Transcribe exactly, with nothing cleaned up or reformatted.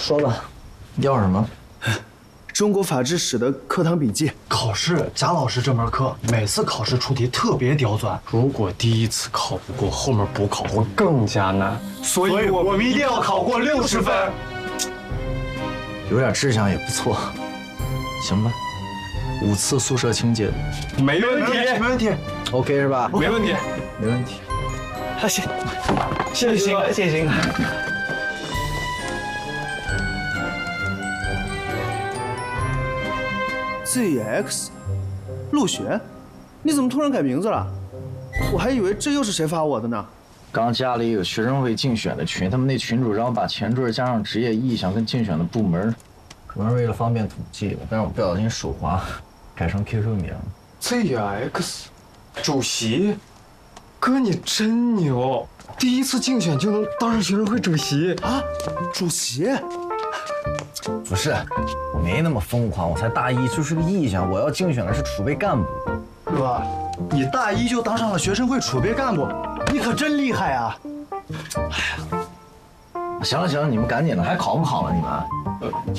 说吧，要什么？ 中国法制史的课堂笔记。 考试，贾老师这门课每次考试出题特别刁钻，如果第一次考不过，后面补考会更加难。所以我们一定要考过六十分。 有点志向也不错，行吧？五次宿舍清洁， 没问题，没问题 ，OK 是吧？ 没问题， 没问题。 啊，谢，谢谢鑫哥，谢谢鑫哥。 Z X， 陆雪，你怎么突然改名字了？我还以为这又是谁发我的呢。 刚加了一个学生会竞选的群，他们那群主让我把前缀加上职业意向跟竞选的部门，可能是为了方便统计吧。但是我不小心手滑，改成 Q Q 名。 Z X， 主席，哥你真牛，第一次竞选就能当上学生会主席啊！主席。 不是，我没那么疯狂，我才大一，就是个意向。我要竞选的是储备干部。 哥，你大一就当上了学生会储备干部，你可真厉害啊！ 哎呀，行了行了，你们赶紧的，还考不考了你们？